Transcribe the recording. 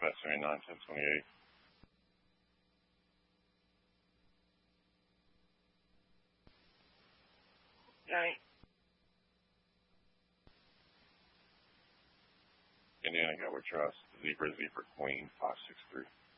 579, 1028. Right. Indiana Gilbert Trust, Zebra Queen, 563.